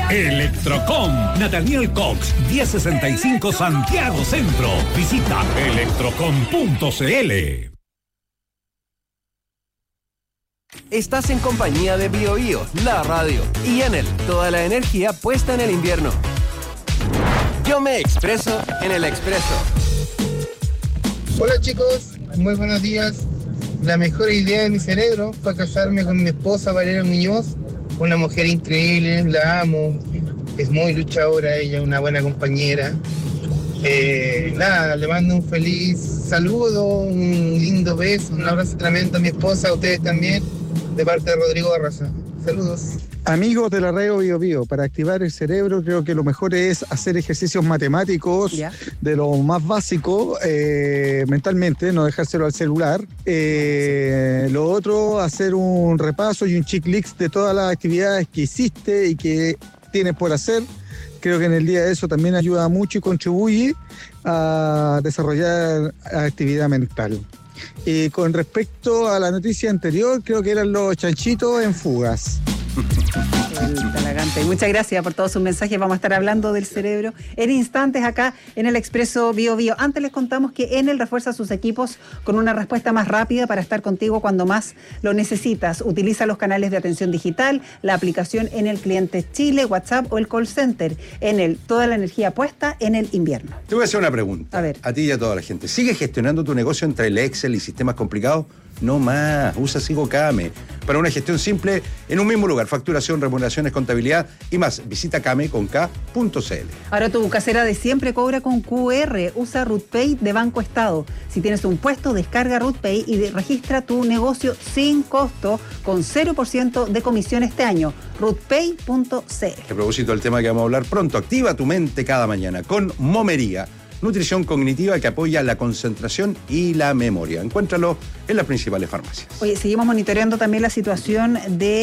Electrocom, Nathaniel Cox, 1065 Santiago Centro. Visita electrocom.cl. Estás en compañía de BioBio, la radio, y Enel, toda la energía puesta en el invierno. Yo me expreso en el Expreso. Hola chicos, muy buenos días. La mejor idea de mi cerebro fue casarme con mi esposa Valeria Muñoz, una mujer increíble, la amo, es muy luchadora ella, una buena compañera. Le mando un feliz saludo, un lindo beso, un abrazo tremendo a mi esposa, a ustedes también, de parte de Rodrigo Barraza. Saludos. Amigos de la radio BioBio, para activar el cerebro creo que lo mejor es hacer ejercicios matemáticos de lo más básico mentalmente, no dejárselo al celular. Lo otro, hacer un repaso y un checklist de todas las actividades que hiciste y que tienes por hacer. Creo que en el día de eso también ayuda mucho y contribuye a desarrollar actividad mental. Con respecto a la noticia anterior, creo que eran los chanchitos en fugas. El Talagante. Muchas gracias por todos sus mensajes. Vamos a estar hablando del cerebro en instantes acá en el Expreso BioBio. Antes les contamos que Enel refuerza sus equipos con una respuesta más rápida para estar contigo cuando más lo necesitas. Utiliza los canales de atención digital, la aplicación Enel Clientes Chile, WhatsApp o el call center. Enel, toda la energía puesta en el invierno. Te voy a hacer una pregunta. A ver. A ti y a toda la gente. ¿Sigues gestionando tu negocio entre el Excel y sistemas complicados? No más, usa SigoKame para una gestión simple en un mismo lugar. Facturación, remuneraciones, contabilidad y más. Visita kame.cl. Ahora tu casera de siempre cobra con QR. Usa RootPay de Banco Estado. Si tienes un puesto, descarga RootPay y registra tu negocio sin costo con 0% de comisión este año. RootPay.cl. A propósito del tema que vamos a hablar pronto, activa tu mente cada mañana con Momería. Nutrición cognitiva que apoya la concentración y la memoria. Encuéntralo en las principales farmacias. Oye, seguimos monitoreando también la situación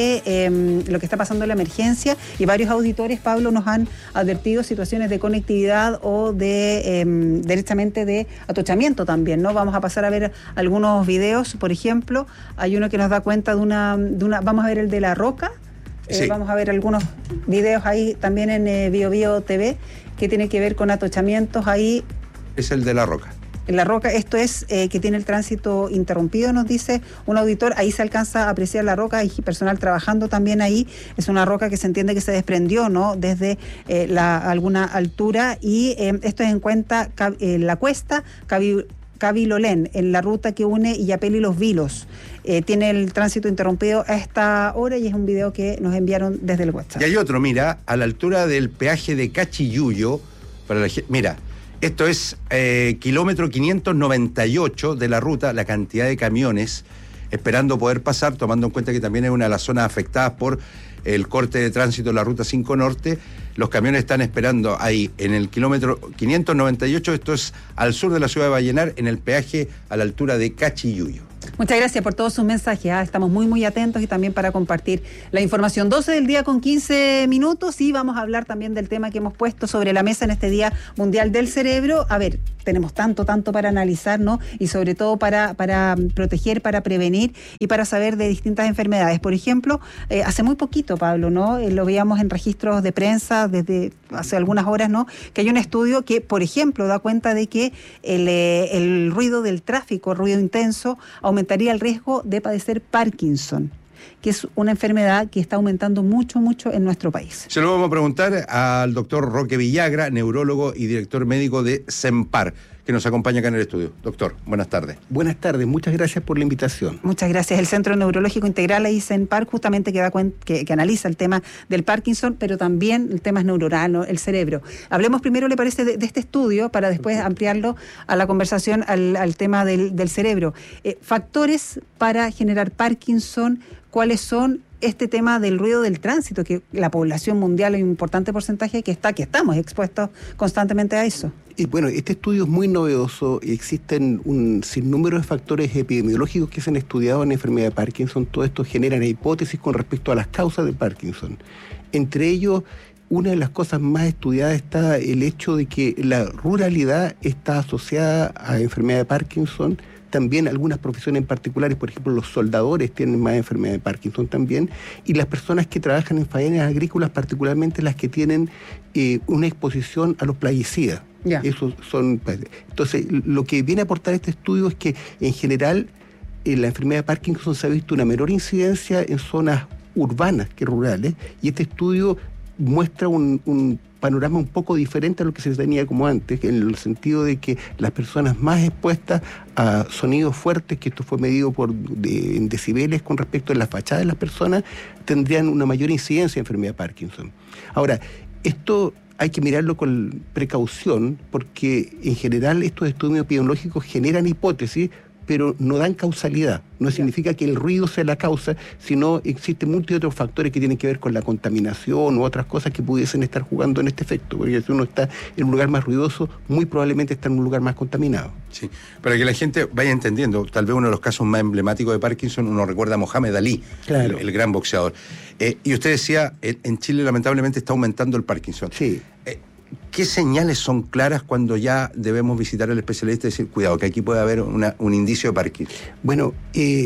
de lo que está pasando en la emergencia y varios auditores, Pablo, nos han advertido situaciones de conectividad o de directamente de atochamiento también, ¿no? Vamos a pasar a ver algunos videos, por ejemplo, hay uno que nos da cuenta de una vamos a ver el de La Roca. Sí. Vamos a ver algunos videos ahí también en BioBio TV que tiene que ver con atochamientos ahí. Es el de La Roca. En La Roca, esto es que tiene el tránsito interrumpido, nos dice un auditor. Ahí se alcanza a apreciar La Roca, hay personal trabajando también ahí. Es una roca que se entiende que se desprendió, ¿no? Desde alguna altura y esto es en cuenta la cuesta Cabilolén, en la ruta que une Illapel y Los Vilos. Tiene el tránsito interrumpido a esta hora y es un video que nos enviaron desde el WhatsApp. Y hay otro, mira, a la altura del peaje de Cachiyuyo, mira, esto es kilómetro 598 de la ruta, la cantidad de camiones esperando poder pasar, tomando en cuenta que también es una de las zonas afectadas por el corte de tránsito de la ruta 5 Norte. Los camiones están esperando ahí en el kilómetro 598, esto es al sur de la ciudad de Vallenar, en el peaje a la altura de Cachiyuyo. Muchas gracias por todos sus mensajes. Estamos muy, muy atentos y también para compartir la información. 12 del día con 15 minutos y vamos a hablar también del tema que hemos puesto sobre la mesa en este Día Mundial del Cerebro. A ver, tenemos tanto para analizar, ¿no? Y sobre todo para proteger, para prevenir y para saber de distintas enfermedades. Por ejemplo, hace muy poquito, Pablo, ¿no? Lo veíamos en registros de prensa desde hace algunas horas, ¿no? Que hay un estudio que, por ejemplo, da cuenta de que el ruido del tráfico, ruido intenso, aumentaría el riesgo de padecer Parkinson, que es una enfermedad que está aumentando mucho en nuestro país. Se lo vamos a preguntar al doctor Roque Villagra, neurólogo y director médico de CEMPAR, que nos acompaña acá en el estudio. Doctor, buenas tardes. Buenas tardes, muchas gracias por la invitación. Muchas gracias. El Centro Neurológico Integral ahí CEMPAR justamente que analiza el tema del Parkinson, pero también el tema es neuronal, ¿no? El cerebro. Hablemos primero, ¿le parece, de este estudio para después ampliarlo a la conversación al tema del cerebro? Factores para generar Parkinson, ¿cuáles son? Este tema del ruido del tránsito, que la población mundial hay un importante porcentaje que estamos expuestos constantemente a eso. Y bueno, este estudio es muy novedoso y existen un sinnúmero de factores epidemiológicos que se han estudiado en la enfermedad de Parkinson. Todo esto genera hipótesis con respecto a las causas de Parkinson. Entre ellos, una de las cosas más estudiadas está el hecho de que la ruralidad está asociada a enfermedad de Parkinson, también algunas profesiones en particulares, por ejemplo, los soldadores tienen más enfermedad de Parkinson también, y las personas que trabajan en faenas agrícolas, particularmente las que tienen una exposición a los plaguicidas. Esos son. Entonces, lo que viene a aportar este estudio es que, en general, la enfermedad de Parkinson se ha visto una menor incidencia en zonas urbanas que rurales, y este estudio muestra un panorama un poco diferente a lo que se tenía como antes, en el sentido de que las personas más expuestas a sonidos fuertes, que esto fue medido en decibeles con respecto a la fachada de las personas, tendrían una mayor incidencia de enfermedad de Parkinson. Ahora, esto hay que mirarlo con precaución, porque en general estos estudios epidemiológicos generan hipótesis, pero no dan causalidad. No significa que el ruido sea la causa, sino existen muchos otros factores que tienen que ver con la contaminación u otras cosas que pudiesen estar jugando en este efecto. Porque si uno está en un lugar más ruidoso, muy probablemente está en un lugar más contaminado. Sí, para que la gente vaya entendiendo, tal vez uno de los casos más emblemáticos de Parkinson, uno recuerda a Mohamed Ali, claro, el gran boxeador. Y usted decía, en Chile lamentablemente está aumentando el Parkinson. Sí. ¿Qué señales son claras cuando ya debemos visitar al especialista y decir, cuidado, que aquí puede haber un indicio de Parkinson? Bueno,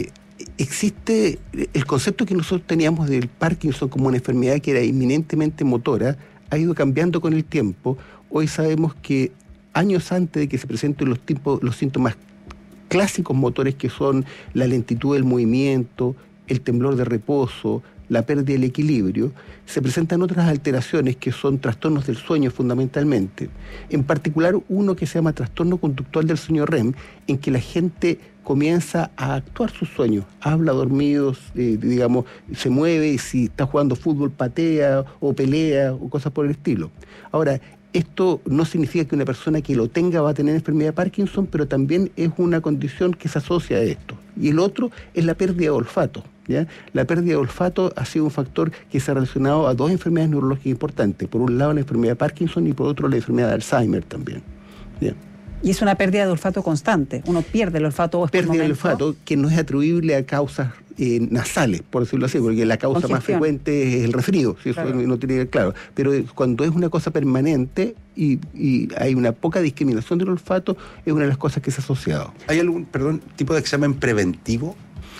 existe el concepto que nosotros teníamos del Parkinson como una enfermedad que era inminentemente motora, ha ido cambiando con el tiempo. Hoy sabemos que años antes de que se presenten los síntomas clásicos motores, que son la lentitud del movimiento, el temblor de reposo, la pérdida del equilibrio, se presentan otras alteraciones que son trastornos del sueño fundamentalmente. En particular uno que se llama trastorno conductual del sueño REM, en que la gente comienza a actuar sus sueños, habla dormido, se mueve, y si está jugando fútbol patea o pelea o cosas por el estilo. Ahora, esto no significa que una persona que lo tenga va a tener enfermedad de Parkinson, pero también es una condición que se asocia a esto. Y el otro es la pérdida de olfato. ¿Ya? La pérdida de olfato ha sido un factor que se ha relacionado a dos enfermedades neurológicas importantes. Por un lado la enfermedad de Parkinson y por otro la enfermedad de Alzheimer también. ¿Ya? Y es una pérdida de olfato constante. Uno pierde el olfato. Pérdida del olfato que no es atribuible a causas nasales, por decirlo así, porque la causa más frecuente es el resfrío, si eso no tiene claro. Pero cuando es una cosa permanente y hay una poca discriminación del olfato, es una de las cosas que se ha asociado. ¿Hay algún, tipo de examen preventivo?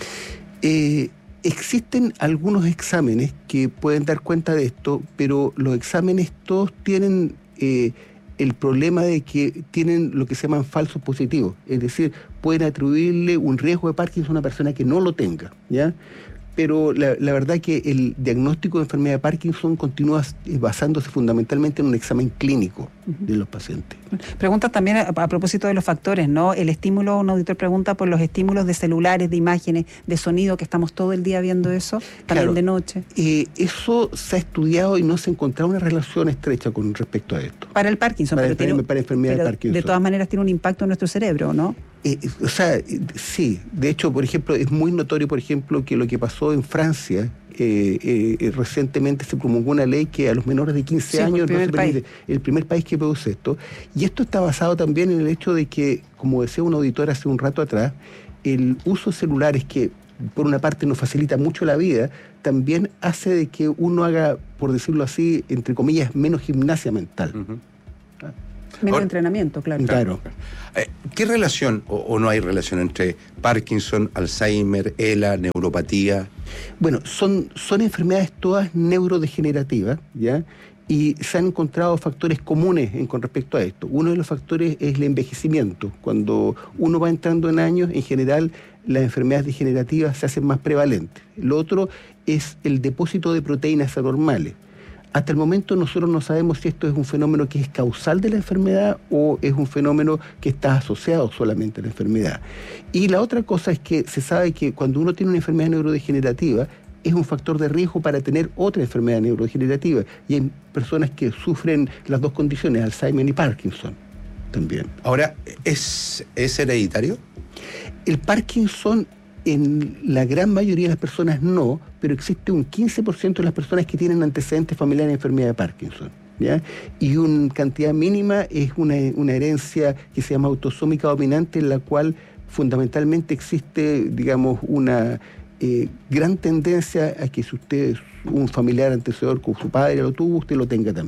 Existen algunos exámenes que pueden dar cuenta de esto, pero los exámenes todos tienen el problema de que tienen lo que se llaman falsos positivos, es decir, pueden atribuirle un riesgo de Parkinson a una persona que no lo tenga, ¿ya? Pero la verdad que el diagnóstico de enfermedad de Parkinson continúa basándose fundamentalmente en un examen clínico de los pacientes. Pregunta también a propósito de los factores, ¿no? El estímulo, un auditor pregunta por los estímulos de celulares, de imágenes, de sonido, que estamos todo el día viendo eso, también de noche. Eso se ha estudiado y no se ha encontrado una relación estrecha con respecto a esto. Para el Parkinson, para enfermedad de Parkinson. De todas maneras tiene un impacto en nuestro cerebro, ¿no? Sí. De hecho, por ejemplo, es muy notorio, por ejemplo, que lo que pasó en Francia, recientemente se promulgó una ley que a los menores de 15 años no se permite, el primer país que produce esto. Y esto está basado también en el hecho de que, como decía un auditor hace un rato atrás, el uso de celulares, que por una parte nos facilita mucho la vida, también hace de que uno haga, por decirlo así, entre comillas, menos gimnasia mental. Uh-huh. Menos entrenamiento, claro. ¿Qué relación o no hay relación entre Parkinson, Alzheimer, ELA, neuropatía? Bueno, son enfermedades todas neurodegenerativas, ¿ya? Y se han encontrado factores comunes con respecto a esto. Uno de los factores es el envejecimiento. Cuando uno va entrando en años, en general, las enfermedades degenerativas se hacen más prevalentes. Lo otro es el depósito de proteínas anormales. Hasta el momento nosotros no sabemos si esto es un fenómeno que es causal de la enfermedad o es un fenómeno que está asociado solamente a la enfermedad. Y la otra cosa es que se sabe que cuando uno tiene una enfermedad neurodegenerativa es un factor de riesgo para tener otra enfermedad neurodegenerativa. Y hay personas que sufren las dos condiciones, Alzheimer y Parkinson también. Ahora, ¿es hereditario? El Parkinson, en la gran mayoría de las personas no, pero existe un 15% de las personas que tienen antecedentes familiares de enfermedad de Parkinson, ¿ya? Y una cantidad mínima es una herencia que se llama autosómica dominante, en la cual fundamentalmente existe, digamos, una gran tendencia a que si usted es un familiar antecedor con su padre lo tuvo, usted lo tenga también.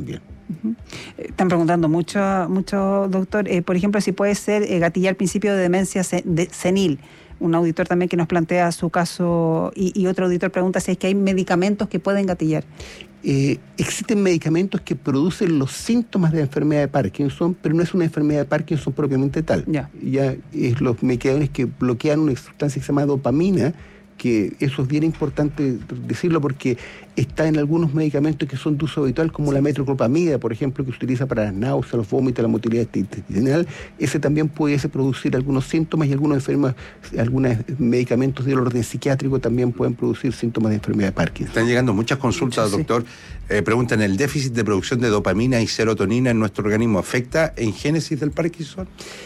Están preguntando mucho, doctor, por ejemplo, si puede ser gatillar principio de demencia senil. Un auditor también que nos plantea su caso y otro auditor pregunta si es que hay medicamentos que pueden gatillar. Existen medicamentos que producen los síntomas de la enfermedad de Parkinson, pero no es una enfermedad de Parkinson propiamente tal. Ya es los medicamentos que bloquean una sustancia que se llama dopamina, que eso es bien importante decirlo porque está en algunos medicamentos que son de uso habitual, como la metoclopramida, por ejemplo, que se utiliza para las náuseas, los vómitos, la motilidad intestinal. Ese también pudiese producir algunos síntomas y algunos medicamentos del orden psiquiátrico también pueden producir síntomas de enfermedad de Parkinson. Están llegando muchas consultas, doctor. Preguntan, ¿el déficit de producción de dopamina y serotonina en nuestro organismo afecta en génesis del Parkinson?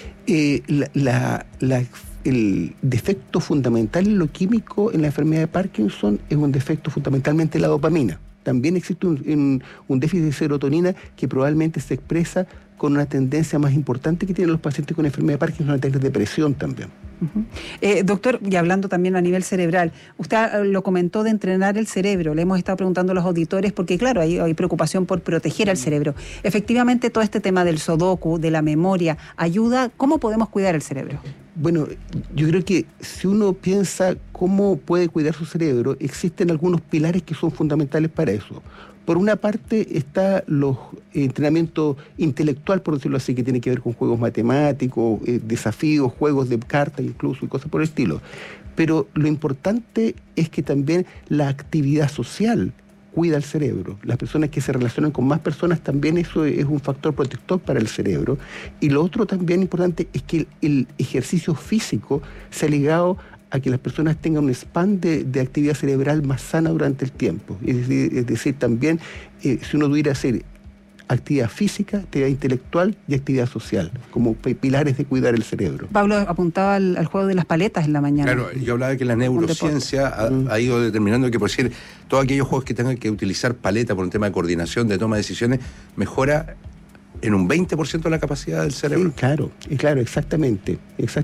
El defecto fundamental en lo químico en la enfermedad de Parkinson es un defecto fundamentalmente en la dopamina. También existe un déficit de serotonina que probablemente se expresa con una tendencia más importante que tienen los pacientes con enfermedad de Parkinson, una tendencia de depresión también. Doctor, y hablando también a nivel cerebral, usted lo comentó de entrenar el cerebro, le hemos estado preguntando a los auditores porque claro, hay preocupación por proteger al cerebro. Efectivamente, todo este tema del sudoku, de la memoria, ayuda. ¿Cómo podemos cuidar el cerebro? Bueno, yo creo que si uno piensa cómo puede cuidar su cerebro, existen algunos pilares que son fundamentales para eso. Por una parte está los entrenamiento intelectual, por decirlo así, que tiene que ver con juegos matemáticos, desafíos, juegos de cartas incluso y cosas por el estilo. Pero lo importante es que también la actividad social cuida el cerebro. Las personas que se relacionan con más personas también eso es un factor protector para el cerebro. Y lo otro también importante es que el ejercicio físico se ha ligado a que las personas tengan un span de actividad cerebral más sana durante el tiempo. Es decir también, si uno pudiera hacer actividad física, actividad intelectual y actividad social, como pilares de cuidar el cerebro. Pablo apuntaba al juego de las paletas en la mañana. Claro, yo hablaba de que la neurociencia ha ido determinando que, por decir, todos aquellos juegos que tengan que utilizar paleta por un tema de coordinación, de toma de decisiones, mejora en un 20% la capacidad del cerebro. Sí, claro, exactamente.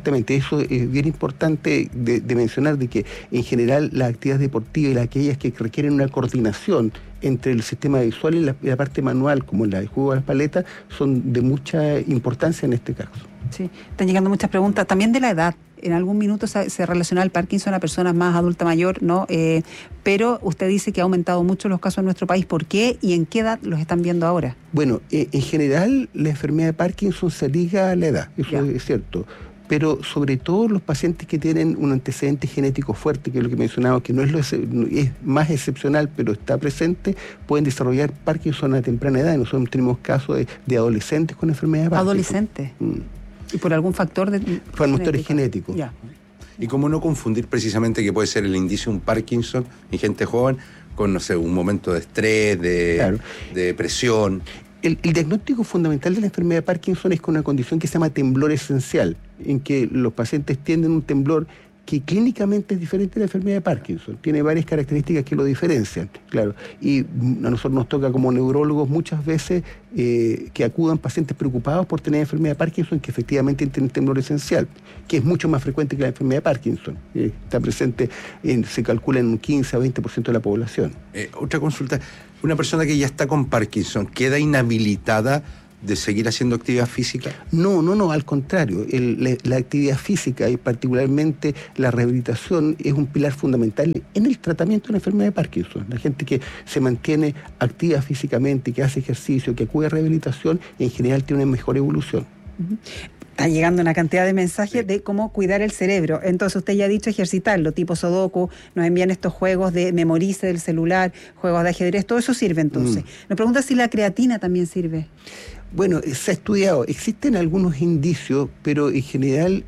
Eso es bien importante de mencionar, de que en general las actividades deportivas y aquellas que requieren una coordinación entre el sistema visual y la parte manual, como la de juego de las paletas, son de mucha importancia en este caso. Sí, están llegando muchas preguntas, también de la edad. En algún minuto se relaciona el Parkinson a personas más adulta mayor, ¿no? Pero usted dice que ha aumentado mucho los casos en nuestro país. ¿Por qué y en qué edad los están viendo ahora? Bueno, en general la enfermedad de Parkinson se liga a la edad, eso es cierto. Pero sobre todo los pacientes que tienen un antecedente genético fuerte, que es lo que mencionaba, que no es más excepcional, pero está presente, pueden desarrollar Parkinson a temprana edad. Nosotros tenemos casos de adolescentes con enfermedad de Parkinson. ¿Adolescentes? ¿Y por algún factor genético? Ya. Y cómo no confundir precisamente que puede ser el indicio de un Parkinson en gente joven con, no sé, un momento de estrés, de depresión. El diagnóstico fundamental de la enfermedad de Parkinson es con una condición que se llama temblor esencial, en que los pacientes tienen un temblor que clínicamente es diferente de la enfermedad de Parkinson. Tiene varias características que lo diferencian, claro. Y a nosotros nos toca como neurólogos muchas veces que acudan pacientes preocupados por tener enfermedad de Parkinson que efectivamente tienen temblor esencial, que es mucho más frecuente que la enfermedad de Parkinson. Está presente, se calcula en un 15 a 20% de la población. Otra consulta, una persona que ya está con Parkinson, ¿queda inhabilitada de seguir haciendo actividad física? No, al contrario. La actividad física y particularmente la rehabilitación es un pilar fundamental en el tratamiento de la enfermedad de Parkinson. La gente que se mantiene activa físicamente, que hace ejercicio, que acude a rehabilitación, en general tiene una mejor evolución. Está llegando una cantidad de mensajes de cómo cuidar el cerebro. Entonces usted ya ha dicho ejercitarlo, tipo sudoku, nos envían estos juegos de memorice del celular, juegos de ajedrez, todo eso sirve entonces. Nos pregunta si la creatina también sirve. Bueno, se ha estudiado, existen algunos indicios, pero en general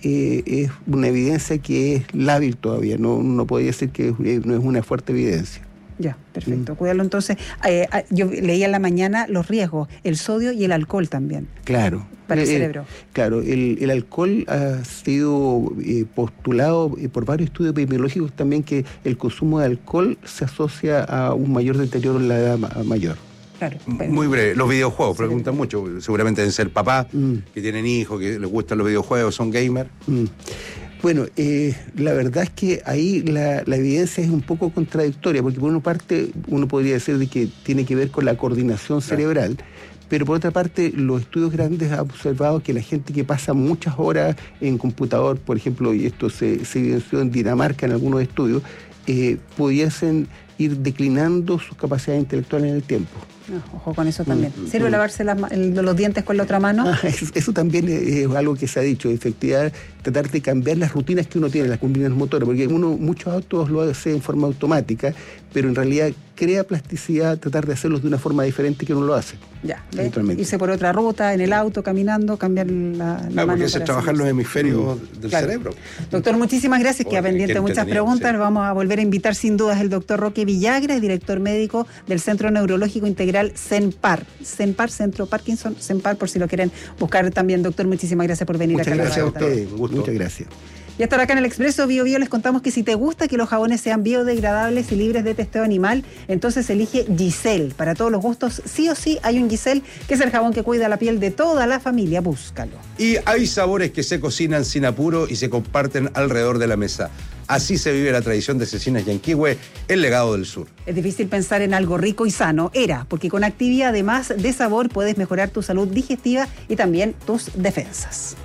es una evidencia que es lábil todavía, no podría decir que no es una fuerte evidencia. Ya, perfecto. Cuídalo entonces. Yo leía en la mañana los riesgos, el sodio y el alcohol también. Claro. Para el cerebro. Claro, el alcohol ha sido postulado por varios estudios epidemiológicos también que el consumo de alcohol se asocia a un mayor deterioro en la edad mayor. Claro. Muy breve, los videojuegos, preguntan mucho, seguramente deben ser papás que tienen hijos, que les gustan los videojuegos, son gamers. Bueno, la verdad es que ahí la evidencia es un poco contradictoria, porque por una parte uno podría decir de que tiene que ver con la coordinación cerebral, pero por otra parte los estudios grandes han observado que la gente que pasa muchas horas en computador, por ejemplo, y esto se evidenció en Dinamarca en algunos estudios, pudiesen ir declinando sus capacidades intelectuales en el tiempo. Ojo con eso también. ¿Sirve lavarse los dientes con la otra mano? Eso también es algo que se ha dicho, efectivamente, tratar de cambiar las rutinas que uno tiene, las combinaciones motoras, porque muchos autos lo hace en forma automática, pero en realidad crea plasticidad tratar de hacerlos de una forma diferente que uno lo hace. Ya, irse por otra ruta, en el auto, caminando, cambiar la mano. Porque es trabajar los hemisferios del cerebro. Doctor, muchísimas gracias, queda pendiente muchas preguntas. Sí. Vamos a volver a invitar sin dudas el doctor Roque Villagra, es director médico del Centro Neurológico Integral CENPAR, Centro Parkinson, CENPAR, por si lo quieren buscar también. Doctor, muchísimas gracias por venir acá. Muchas gracias a ustedes, muchas gracias. Y hasta ahora acá en el Expreso Bio Bio les contamos que si te gusta que los jabones sean biodegradables y libres de testeo animal, entonces elige Giselle. Para todos los gustos, sí o sí hay un Giselle, que es el jabón que cuida la piel de toda la familia. Búscalo. Y hay sabores que se cocinan sin apuro y se comparten alrededor de la mesa. Así se vive la tradición de Cecinas Yanquihue, el legado del sur. Es difícil pensar en algo rico y sano. Porque con Activia, además de sabor, puedes mejorar tu salud digestiva y también tus defensas.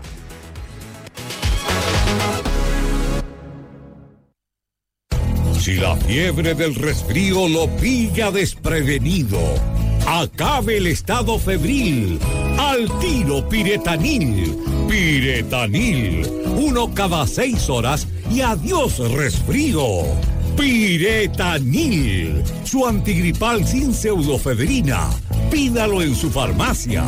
Si la fiebre del resfrío lo pilla desprevenido, acabe el estado febril. Al tiro Piretanil. Piretanil. 1 cada 6 horas y adiós resfrío. Piretanil. Su antigripal sin pseudofedrina. Pídalo en su farmacia.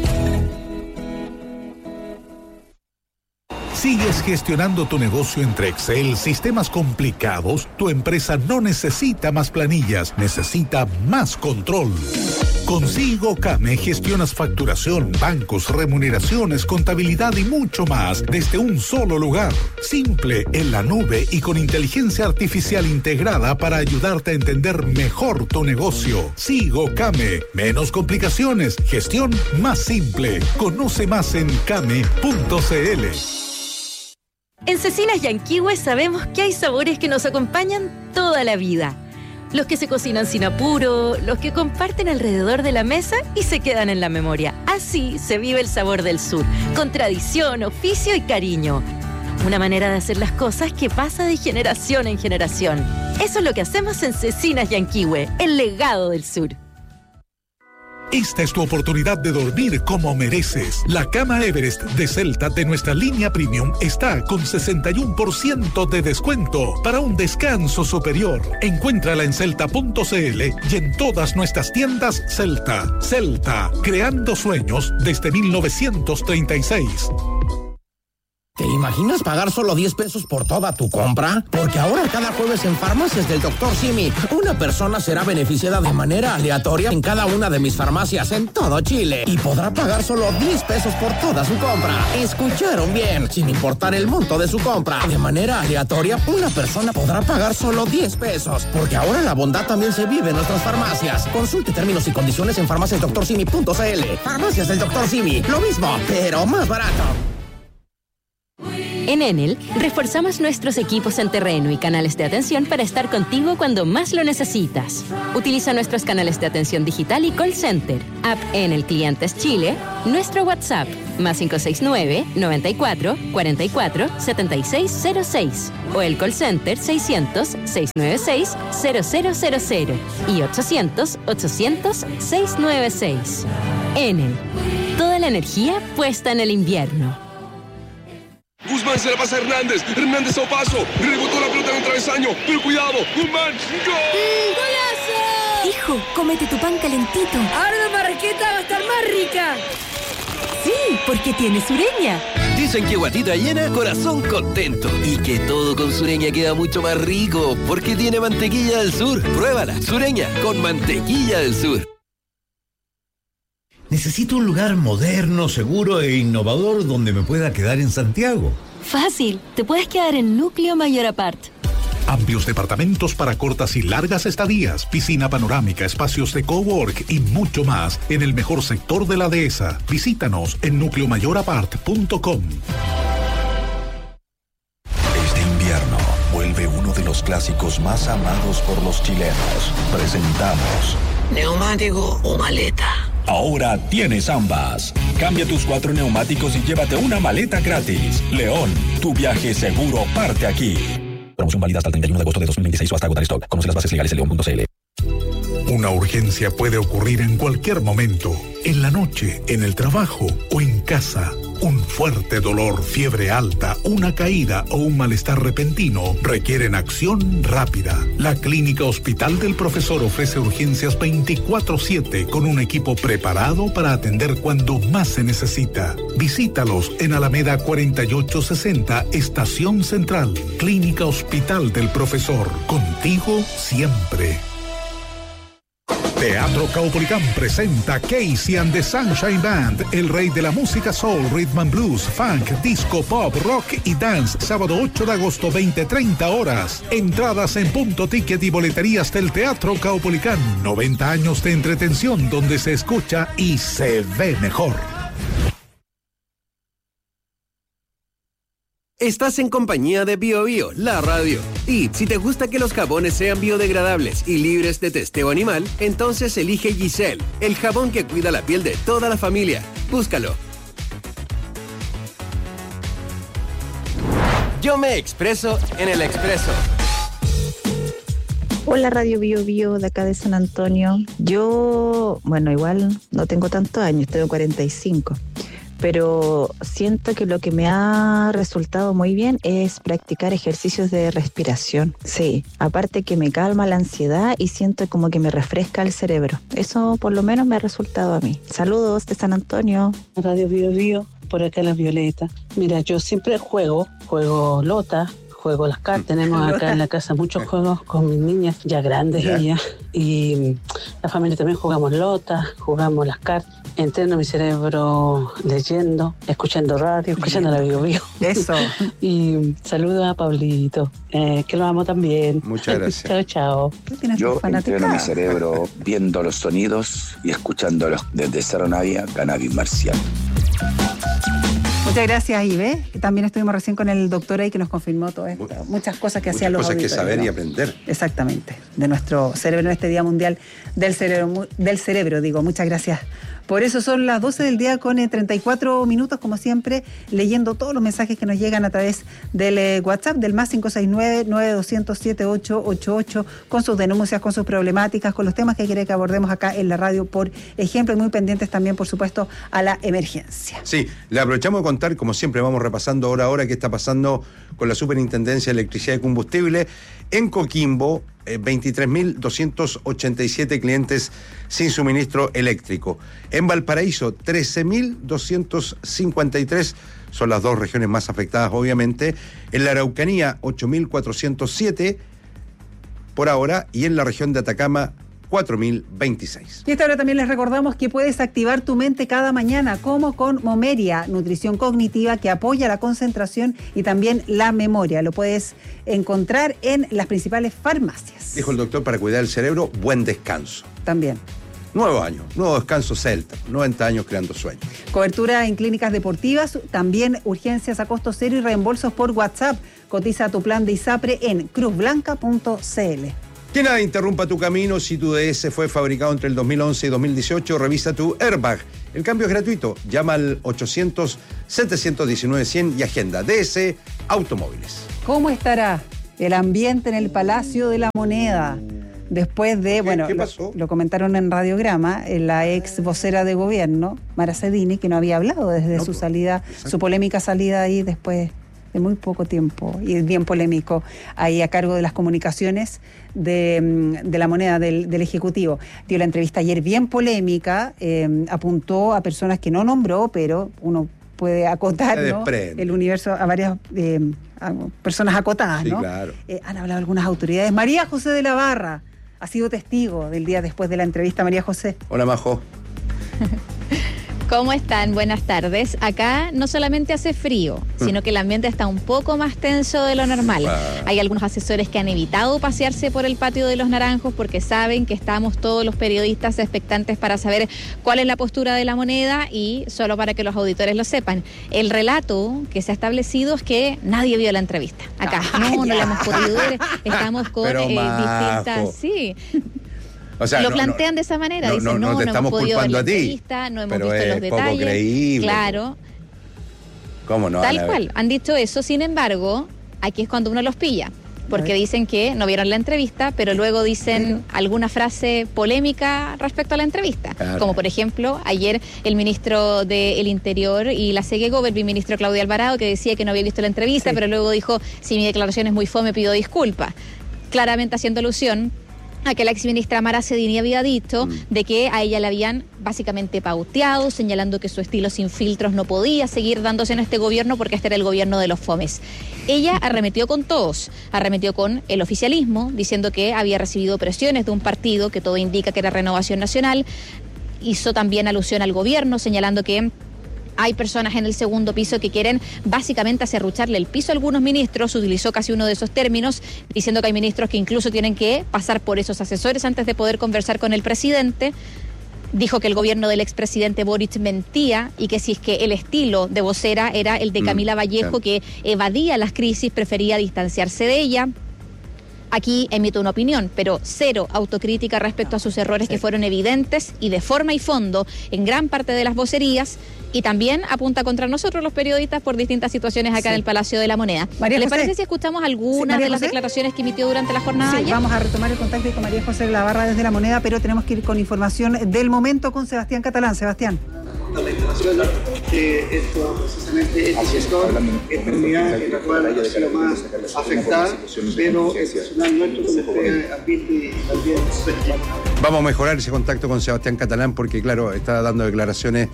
¿Sigues gestionando tu negocio entre Excel, sistemas complicados? Tu empresa no necesita más planillas, necesita más control. Con Sigo Kame gestionas facturación, bancos, remuneraciones, contabilidad y mucho más desde un solo lugar. Simple, en la nube y con inteligencia artificial integrada para ayudarte a entender mejor tu negocio. Sigo Kame. Menos complicaciones, gestión más simple. Conoce más en kame.cl. En Cecinas Yanquihue sabemos que hay sabores que nos acompañan toda la vida. Los que se cocinan sin apuro, los que comparten alrededor de la mesa y se quedan en la memoria. Así se vive el sabor del sur, con tradición, oficio y cariño. Una manera de hacer las cosas que pasa de generación en generación. Eso es lo que hacemos en Cecinas Yanquihue, el legado del sur. Esta es tu oportunidad de dormir como mereces. La cama Everest de Celta de nuestra línea Premium está con 61% de descuento para un descanso superior. Encuéntrala en celta.cl y en todas nuestras tiendas Celta. Celta, creando sueños desde 1936. ¿Te imaginas pagar solo 10 pesos por toda tu compra? Porque ahora cada jueves en Farmacias del Dr. Simi, una persona será beneficiada de manera aleatoria en cada una de mis farmacias en todo Chile y podrá pagar solo 10 pesos por toda su compra. ¿Escucharon bien? Sin importar el monto de su compra. De manera aleatoria, una persona podrá pagar solo 10 pesos. Porque ahora la bondad también se vive en nuestras farmacias. Consulte términos y condiciones en farmaciasdoctorsimi.cl. Farmacias del Dr. Simi, lo mismo, pero más barato. En Enel, reforzamos nuestros equipos en terreno y canales de atención para estar contigo cuando más lo necesitas. Utiliza nuestros canales de atención digital y call center, app Enel Clientes Chile, nuestro WhatsApp, +569 94 44 7606 o el call center 600 696 0000 y 800 800 696. Enel, toda la energía puesta en el invierno. Guzmán se la pasa a Hernández. Hernández a paso. Rebotó la pelota en un travesaño. Pero cuidado. Guzmán. ¡Gol! ¡Golazo! Hijo, cómete tu pan calentito. Ahora la marraqueta va a estar más rica. Sí, porque tiene Sureña. Dicen que guatita llena, corazón contento. Y que todo con Sureña queda mucho más rico. Porque tiene mantequilla del sur. Pruébala. Sureña con mantequilla del sur. Necesito un lugar moderno, seguro e innovador donde me pueda quedar en Santiago. Fácil, te puedes quedar en Núcleo Mayor Apart. Amplios departamentos para cortas y largas estadías, piscina panorámica, espacios de cowork y mucho más en el mejor sector de la dehesa. Visítanos en nucleomayorapart.com. clásicos más amados por los chilenos. Presentamos ¿neumático o maleta? Ahora tienes ambas. Cambia tus 4 neumáticos y llévate una maleta gratis. León, tu viaje seguro parte aquí. Promoción válida hasta el 31 de agosto de 2026 o hasta agotar stock. Conoce las bases legales en león.cl. Una urgencia puede ocurrir en cualquier momento, en la noche, en el trabajo o en casa. Un fuerte dolor, fiebre alta, una caída o un malestar repentino requieren acción rápida. La Clínica Hospital del Profesor ofrece urgencias 24/7 con un equipo preparado para atender cuando más se necesita. Visítalos en Alameda 4860, Estación Central. Clínica Hospital del Profesor. Contigo siempre. Teatro Caupolicán presenta Casey and the Sunshine Band, el rey de la música soul, rhythm and blues, funk, disco, pop, rock y dance, sábado 8 de agosto, 20:30 horas. Entradas en Punto Ticket y boleterías del Teatro Caupolicán. 90 años de entretención donde se escucha y se ve mejor. Estás en compañía de BioBio, la radio. Y si te gusta que los jabones sean biodegradables y libres de testeo animal, entonces elige Giselle, el jabón que cuida la piel de toda la familia. Búscalo. Yo me expreso en el Expreso. Hola Radio Bio Bio de acá de San Antonio. Yo, bueno, igual no tengo tantos años, tengo 45. Pero siento que lo que me ha resultado muy bien es practicar ejercicios de respiración. Sí, aparte que me calma la ansiedad y siento como que me refresca el cerebro. Eso por lo menos me ha resultado a mí. Saludos de San Antonio. Radio Bio Bio, por acá la Violeta. Mira, yo siempre juego lota, juego las cartas. Tenemos acá en la casa muchos juegos con mis niñas, ya grandes ellas. Y la familia también jugamos lota, jugamos las cartas. Entreno mi cerebro leyendo, escuchando radio, escuchando la Bio Bio. Eso. Y saludo a Pablito, que lo amo también. Muchas gracias. Chao, chao. Yo entreno mi cerebro viendo los sonidos y escuchándolos desde Cerro Navia, Cannabis Marcial. Muchas gracias, Ibe. También estuvimos recién con el doctor ahí que nos confirmó todo esto. Muchas cosas que hacían los auditores. Muchas cosas que saber y aprender. Exactamente. De nuestro cerebro en este Día Mundial del Cerebro, digo. Muchas gracias. Por eso son las 12 del día con 34 minutos, como siempre, leyendo todos los mensajes que nos llegan a través del WhatsApp, del más 569-9200-7888, con sus denuncias, con sus problemáticas, con los temas que quiere que abordemos acá en la radio, por ejemplo, y muy pendientes también, por supuesto, a la emergencia. Sí, le aprovechamos de contar, como siempre, vamos repasando hora a hora qué está pasando con la Superintendencia de Electricidad y Combustible. En Coquimbo, 23.287 clientes sin suministro eléctrico. En Valparaíso, 13.253, son las dos regiones más afectadas, obviamente. En la Araucanía, 8.407 por ahora, y en la región de Atacama, 4.026. Y esta hora también les recordamos que puedes activar tu mente cada mañana, como con Momeria, nutrición cognitiva que apoya la concentración y también la memoria. Lo puedes encontrar en las principales farmacias. Dijo el doctor, para cuidar el cerebro, buen descanso. También. Nuevo año, nuevo descanso Celta, 90 años creando sueños. Cobertura en clínicas deportivas, también urgencias a costo cero y reembolsos por WhatsApp. Cotiza tu plan de ISAPRE en cruzblanca.cl. Que nada interrumpa tu camino. Si tu DS fue fabricado entre el 2011 y 2018, revisa tu airbag. El cambio es gratuito. Llama al 800-719-100 y agenda DS Automóviles. ¿Cómo estará el ambiente en el Palacio de la Moneda? Después de, ¿Qué pasó? Lo comentaron en Radiograma, la ex vocera de gobierno, Mara Cedini, que no había hablado desde su salida, su polémica salida ahí después de muy poco tiempo, y bien polémico, ahí a cargo de las comunicaciones de la Moneda del Ejecutivo. Dio la entrevista ayer bien polémica, apuntó a personas que no nombró, pero uno puede acotar, ¿no?, el universo a varias a personas acotadas, ¿no? Sí, claro. Han hablado algunas autoridades. María José de la Barra ha sido testigo del día después de la entrevista. María José. Hola, Majo. ¿Cómo están? Buenas tardes. Acá no solamente hace frío, sino que el ambiente está un poco más tenso de lo normal. Hay algunos asesores que han evitado pasearse por el patio de Los Naranjos porque saben que estamos todos los periodistas expectantes para saber cuál es la postura de la moneda, y solo para que los auditores lo sepan, el relato que se ha establecido es que nadie vio la entrevista. Acá no la hemos podido ver, estamos con distintas... Sí. O sea, lo plantean de esa manera, dicen, no hemos podido ver la entrevista, no hemos visto los detalles. Poco creíble. Claro. ¿Cómo no? Tal cual, han dicho eso, sin embargo, aquí es cuando uno los pilla, porque dicen que no vieron la entrevista, pero luego dicen alguna frase polémica respecto a la entrevista. Claro. Como por ejemplo, ayer el ministro del Interior y la CEGEGO, el ministro Claudio Alvarado, que decía que no había visto la entrevista, pero luego dijo, si mi declaración es muy fome, pido disculpas. Claramente haciendo alusión a que la exministra Mara Cedini había dicho de que a ella le habían básicamente pauteado, señalando que su estilo sin filtros no podía seguir dándose en este gobierno porque este era el gobierno de los fomes. Ella arremetió con todos, arremetió con el oficialismo, diciendo que había recibido presiones de un partido que todo indica que era Renovación Nacional. Hizo también alusión al gobierno, señalando que hay personas en el segundo piso que quieren básicamente acerrucharle el piso a algunos ministros. Utilizó casi uno de esos términos, diciendo que hay ministros que incluso tienen que pasar por esos asesores antes de poder conversar con el presidente. Dijo que el gobierno del expresidente Boric mentía y que si es que el estilo de vocera era el de Camila Vallejo, que evadía las crisis, prefería distanciarse de ella. Aquí emito una opinión, pero cero autocrítica respecto a sus errores que fueron evidentes y de forma y fondo en gran parte de las vocerías, y también apunta contra nosotros los periodistas por distintas situaciones acá en el Palacio de la Moneda. ¿Les parece si escuchamos algunas de las declaraciones que emitió durante la jornada ayer? Vamos a retomar el contacto con María José Lavarra desde la Moneda, pero tenemos que ir con información del momento con Sebastián Catalán. Sebastián. La declaración de esto precisamente este sector, enfermedad en la cual ha sido más afectada, pero el personal nuestro como usted advierte también. Vamos a mejorar ese contacto con Sebastián Catalán porque, claro, está dando declaraciones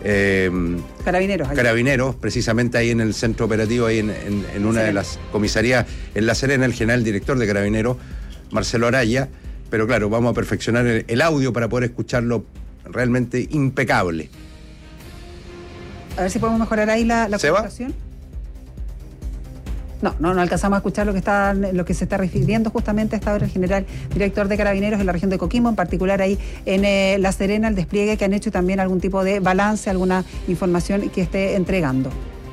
Carabineros, precisamente ahí en el centro operativo, ahí en una de las comisarías en La Serena, el general director de Carabineros, Marcelo Araya. Pero claro, vamos a perfeccionar el audio para poder escucharlo realmente impecable. A ver si podemos mejorar ahí la comunicación. No alcanzamos a escuchar lo que se está refiriendo justamente hasta ahora el general director de Carabineros en la región de Coquimbo, en particular ahí en La Serena, el despliegue que han hecho y también algún tipo de balance, alguna información que esté entregando.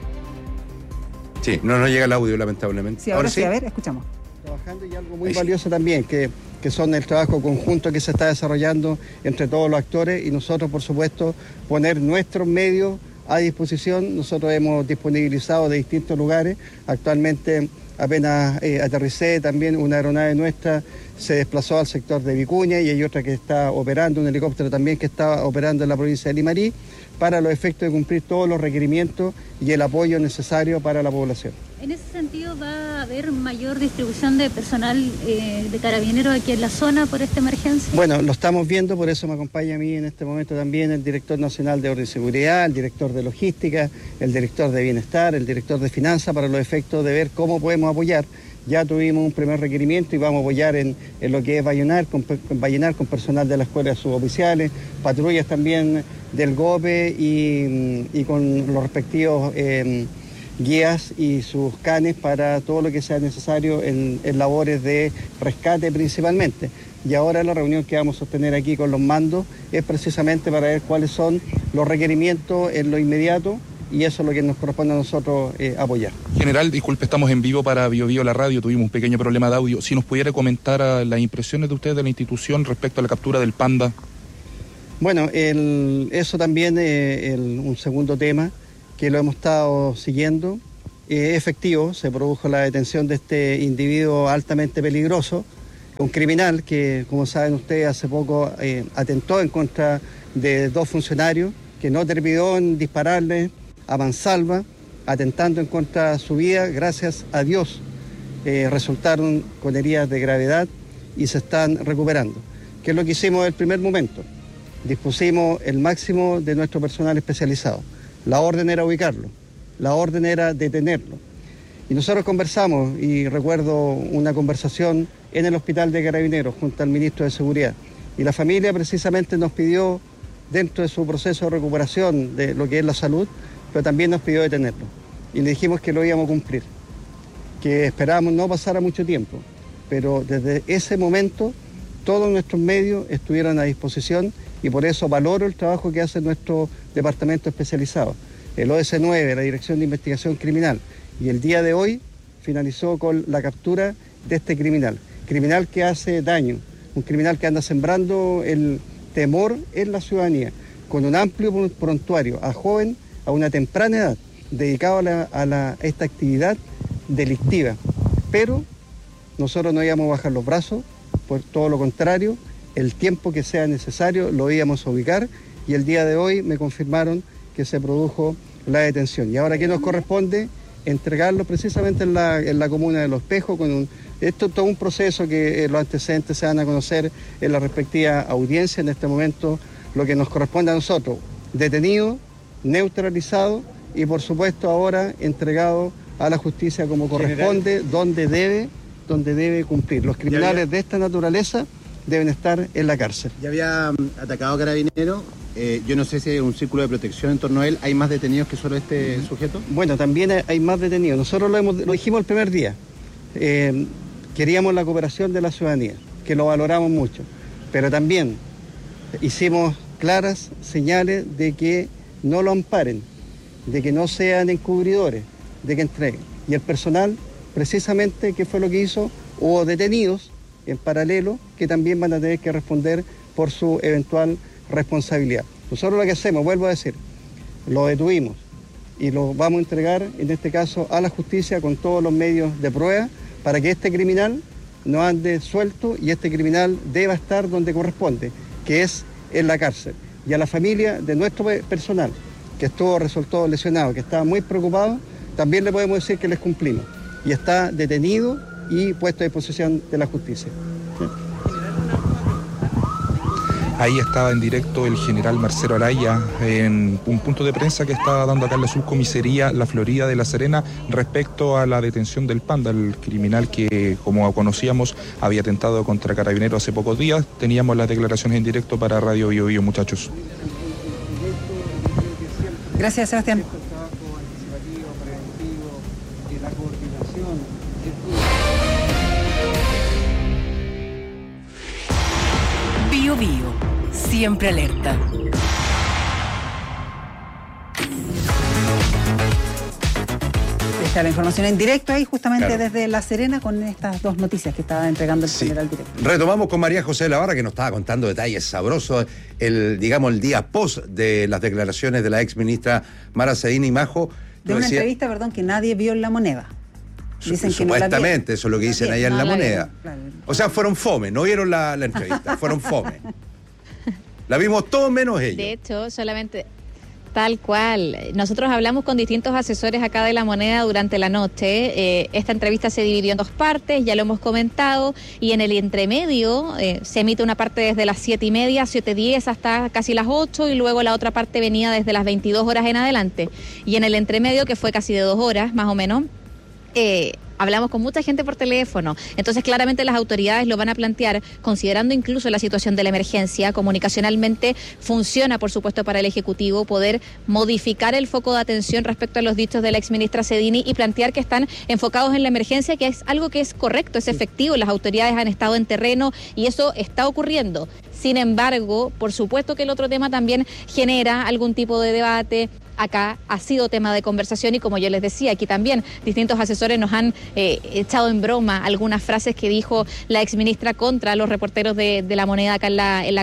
Sí, no nos llega el audio, lamentablemente. Sí, ahora sí, a ver, escuchamos. Trabajando y algo muy valioso también, que son el trabajo conjunto que se está desarrollando entre todos los actores, y nosotros, por supuesto, poner nuestros medios a disposición. Nosotros hemos disponibilizado de distintos lugares. Actualmente apenas aterricé también una aeronave nuestra, se desplazó al sector de Vicuña, y hay otra que está operando, un helicóptero también que está operando en la provincia de Limarí, para los efectos de cumplir todos los requerimientos y el apoyo necesario para la población. En ese sentido, ¿va a haber mayor distribución de personal de Carabineros aquí en la zona por esta emergencia? Bueno, lo estamos viendo, por eso me acompaña a mí en este momento también el director nacional de Orden y Seguridad, el director de Logística, el director de Bienestar, el director de Finanzas, para los efectos de ver cómo podemos apoyar. Ya tuvimos un primer requerimiento y vamos a apoyar en lo que es Vallenar con personal de la Escuela de Suboficiales, patrullas también del GOPE y con los respectivos guías y sus canes para todo lo que sea necesario en labores de rescate principalmente. Y ahora la reunión que vamos a sostener aquí con los mandos es precisamente para ver cuáles son los requerimientos en lo inmediato, y eso es lo que nos corresponde a nosotros apoyar. General, disculpe, estamos en vivo para BioBio la radio, tuvimos un pequeño problema de audio. Si nos pudiera comentar las impresiones de ustedes de la institución respecto a la captura del panda. Bueno, eso también es un segundo tema que lo hemos estado siguiendo. Efectivo, se produjo la detención de este individuo altamente peligroso, un criminal que, como saben ustedes, hace poco atentó en contra de 2 funcionarios, que no terminó en dispararle a mansalva, atentando en contra de su vida. Gracias a Dios resultaron con heridas de gravedad y se están recuperando. ¿Qué es lo que hicimos en el primer momento? Dispusimos el máximo de nuestro personal especializado. La orden era ubicarlo, la orden era detenerlo. Y nosotros conversamos, y recuerdo una conversación en el hospital de Carabineros junto al ministro de Seguridad. Y la familia precisamente nos pidió dentro de su proceso de recuperación de lo que es la salud, pero también nos pidió detenerlo. Y le dijimos que lo íbamos a cumplir, que esperábamos no pasara mucho tiempo, pero desde ese momento todos nuestros medios estuvieron a disposición y por eso valoro el trabajo que hace nuestro departamento especializado. El OS9, la Dirección de Investigación Criminal, y el día de hoy finalizó con la captura de este criminal que hace daño, un criminal que anda sembrando el temor en la ciudadanía, con un amplio prontuario a joven, a una temprana edad, dedicado a esta actividad delictiva. Pero nosotros no íbamos a bajar los brazos, por todo lo contrario, el tiempo que sea necesario lo íbamos a ubicar y el día de hoy me confirmaron que se produjo la detención. Y ahora, ¿qué nos corresponde? Entregarlo precisamente en la comuna de Los Espejos. Esto es todo un proceso que los antecedentes se van a conocer en la respectiva audiencia. En este momento, lo que nos corresponde a nosotros, detenido, neutralizado y por supuesto ahora entregado a la justicia como corresponde, donde debe cumplir. Los criminales de esta naturaleza deben estar en la cárcel. Ya había atacado a Carabineros. Yo no sé si hay un círculo de protección en torno a él. ¿Hay más detenidos que solo este sujeto? Bueno, también hay más detenidos. Nosotros lo dijimos el primer día. Queríamos la cooperación de la ciudadanía, que lo valoramos mucho. Pero también hicimos claras señales de que no lo amparen, de que no sean encubridores, de que entreguen. Y el personal, precisamente, ¿qué fue lo que hizo? Hubo detenidos en paralelo que también van a tener que responder por su eventual responsabilidad. Nosotros lo que hacemos, vuelvo a decir, lo detuvimos y lo vamos a entregar, en este caso, a la justicia con todos los medios de prueba para que este criminal no ande suelto y este criminal deba estar donde corresponde, que es en la cárcel. Y a la familia de nuestro personal, que resultó lesionado, que estaba muy preocupado, también le podemos decir que les cumplimos. Y está detenido y puesto a disposición de la justicia. Ahí estaba en directo el general Marcelo Araya en un punto de prensa que estaba dando acá en la subcomisaría La Florida de La Serena respecto a la detención del Panda, el criminal que, como conocíamos, había atentado contra Carabineros hace pocos días. Teníamos las declaraciones en directo para Radio Bio Bio, muchachos. Gracias, Sebastián. Bio Bio, siempre alerta. Está la información en directo ahí, justamente desde La Serena, con estas dos noticias que estaba entregando el general directo. Retomamos con María José Lavarra, que nos estaba contando detalles sabrosos, el día post de las declaraciones de la ex ministra Mara Sedini Majo. De una entrevista, que nadie vio en La Moneda. Dicen que supuestamente, eso es lo que dicen allá en La Moneda. Claro. O sea, fueron fome, no vieron la entrevista, fueron fome. La vimos todos menos ellos. De hecho, solamente tal cual. Nosotros hablamos con distintos asesores acá de La Moneda durante la noche. Esta entrevista se dividió en dos partes, ya lo hemos comentado, y en el entremedio se emite una parte desde las 7:30, 7:10 hasta casi las 8, y luego la otra parte venía desde las 22 horas en adelante. Y en el entremedio, que fue casi de 2 horas más o menos, hablamos con mucha gente por teléfono. Entonces, claramente las autoridades lo van a plantear, considerando incluso la situación de la emergencia. Comunicacionalmente funciona, por supuesto, para el Ejecutivo poder modificar el foco de atención respecto a los dichos de la exministra Sedini y plantear que están enfocados en la emergencia, que es algo que es correcto, es efectivo. Las autoridades han estado en terreno y eso está ocurriendo. Sin embargo, por supuesto que el otro tema también genera algún tipo de debate. Acá ha sido tema de conversación y, como yo les decía, aquí también distintos asesores nos han echado en broma algunas frases que dijo la exministra contra los reporteros de La Moneda acá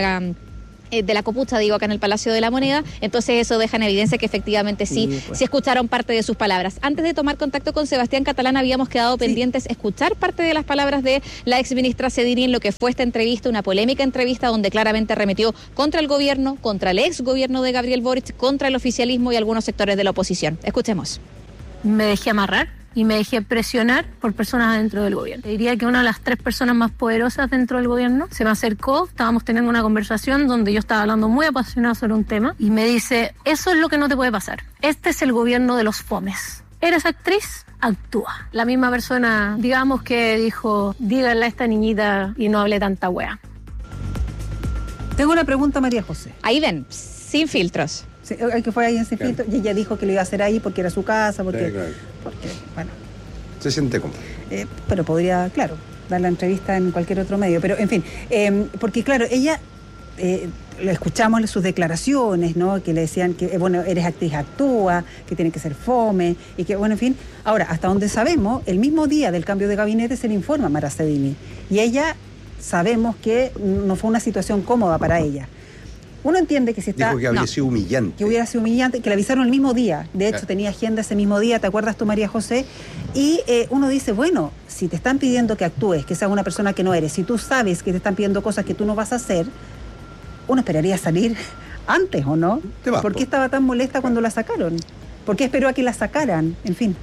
de la Copucha, acá en el Palacio de la Moneda. Entonces eso deja en evidencia que efectivamente sí escucharon parte de sus palabras. Antes de tomar contacto con Sebastián Catalán, habíamos quedado pendientes escuchar parte de las palabras de la exministra Sedini en lo que fue esta entrevista, una polémica entrevista donde claramente arremetió contra el gobierno, contra el ex gobierno de Gabriel Boric, contra el oficialismo y algunos sectores de la oposición. Escuchemos. Me dejé amarrar y me dejé presionar por personas dentro del gobierno. Diría que una de las 3 personas más poderosas dentro del gobierno se me acercó, estábamos teniendo una conversación donde yo estaba hablando muy apasionada sobre un tema y me dice, eso es lo que no te puede pasar. Este es el gobierno de los fomes. ¿Eres actriz? Actúa. La misma persona, digamos que dijo, díganle a esta niñita y no hable tanta wea. Tengo una pregunta, María José. Ahí ven. Sin filtros. Sí, que fue ahí en Sin Filtros, y ella dijo que lo iba a hacer ahí porque era su casa, porque bueno. Se siente cómodo. Pero podría, claro, dar la entrevista en cualquier otro medio. Pero, en fin, porque, claro, ella... le escuchamos sus declaraciones, ¿no? Que le decían que, bueno, eres actriz, actúa, que tiene que ser fome, y que, bueno, en fin. Ahora, hasta donde sabemos, el mismo día del cambio de gabinete se le informa a Maracedini. Y ella, sabemos que no fue una situación cómoda para ella. Uno entiende que si está... Dijo que había sido humillante. Que hubiera sido humillante, que le avisaron el mismo día. De hecho, tenía agenda ese mismo día, ¿te acuerdas tú, María José? Y uno dice, bueno, si te están pidiendo que actúes, que seas una persona que no eres, si tú sabes que te están pidiendo cosas que tú no vas a hacer, uno esperaría salir antes, ¿o no? ¿Por qué estaba tan molesta cuando la sacaron? ¿Por qué esperó a que la sacaran? En fin.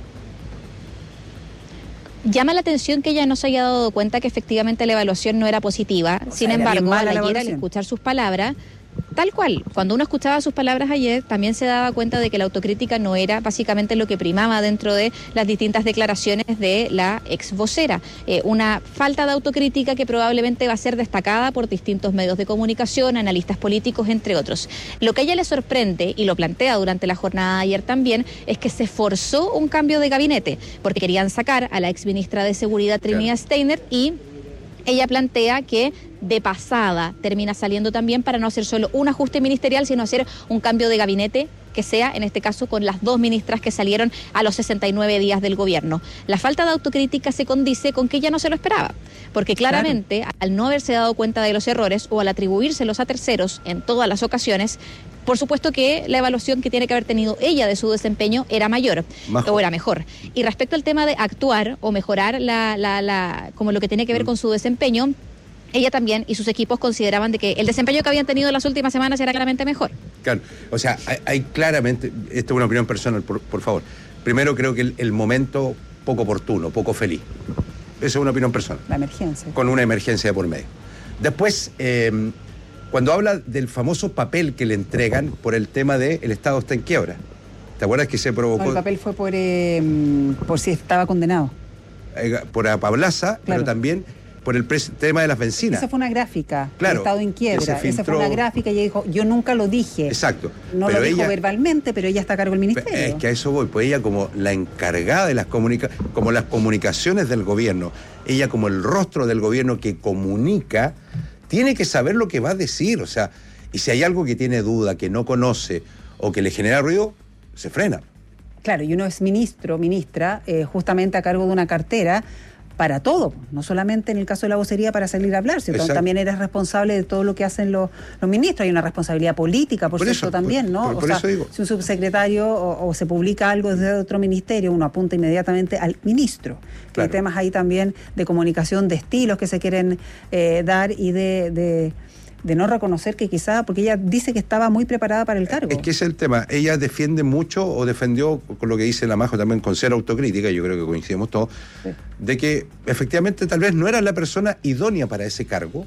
Llama la atención que ella no se haya dado cuenta que efectivamente la evaluación no era positiva. Sin embargo, ayer al escuchar sus palabras, tal cual, cuando uno escuchaba sus palabras ayer, también se daba cuenta de que la autocrítica no era básicamente lo que primaba dentro de las distintas declaraciones de la ex vocera. Una falta de autocrítica que probablemente va a ser destacada por distintos medios de comunicación, analistas políticos, entre otros. Lo que a ella le sorprende, y lo plantea durante la jornada de ayer también, es que se forzó un cambio de gabinete, porque querían sacar a la ex ministra de Seguridad, Trinidad Steiner, y ella plantea que de pasada termina saliendo también para no hacer solo un ajuste ministerial, sino hacer un cambio de gabinete que sea, en este caso, con las 2 ministras que salieron a los 69 días del gobierno. La falta de autocrítica se condice con que ella no se lo esperaba, porque claramente, al no haberse dado cuenta de los errores o al atribuírselos a terceros en todas las ocasiones, por supuesto que la evaluación que tiene que haber tenido ella de su desempeño era mayor o era mejor. Y respecto al tema de actuar o mejorar como lo que tiene que ver con su desempeño, ella también y sus equipos consideraban de que el desempeño que habían tenido en las últimas semanas era claramente mejor. Claro, o sea, hay claramente, esto es una opinión personal, por favor. Primero creo que el momento poco oportuno, poco feliz. Esa es una opinión personal. La emergencia. Con una emergencia de por medio. Después, cuando habla del famoso papel que le entregan por el tema de el Estado está en quiebra. ¿Te acuerdas que se provocó? No, el papel fue por si estaba condenado. Por Apablaza, claro. Pero también por el tema de las bencinas. Esa fue una gráfica, claro, el Estado en quiebra. Esa fue una gráfica y ella dijo, yo nunca lo dije. Exacto. No pero lo dijo verbalmente, pero ella está a cargo del ministerio. Es que a eso voy, pues ella como la encargada de las comunicaciones del gobierno, ella como el rostro del gobierno que comunica, tiene que saber lo que va a decir, o sea, y si hay algo que tiene duda, que no conoce o que le genera ruido, se frena. Claro, y uno es ministro, ministra, justamente a cargo de una cartera para todo, no solamente en el caso de la vocería para salir a hablar, sino también eres responsable de todo lo que hacen los ministros. Hay una responsabilidad política, por cierto, también, ¿no? Por eso digo. Si un subsecretario o se publica algo desde otro ministerio, uno apunta inmediatamente al ministro. Claro. Hay temas ahí también de comunicación, de estilos que se quieren dar y de no reconocer que quizá, porque ella dice que estaba muy preparada para el cargo. Es que ese es el tema. Ella defiende mucho, o defendió, con lo que dice la Majo también, con cero autocrítica, yo creo que coincidimos todos, sí, de que efectivamente tal vez no era la persona idónea para ese cargo.